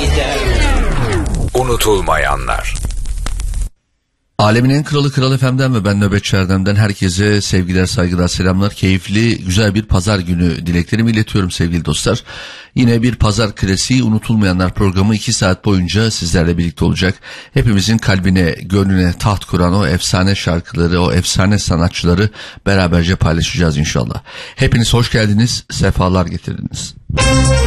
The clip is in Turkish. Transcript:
Unutulmayanlar. Alemin en kralı Kral FM'den ve ben Nöbetçi Erdem'den herkese sevgiler, saygılar, selamlar. Keyifli, güzel bir pazar günü dileklerimi iletiyorum sevgili dostlar. Yine bir pazar klasiği Unutulmayanlar programı 2 saat boyunca sizlerle birlikte olacak. Hepimizin kalbine, gönlüne taht kuran o efsane şarkıları, o efsane sanatçıları beraberce paylaşacağız inşallah. Hepiniz hoş geldiniz, sefalar getirdiniz.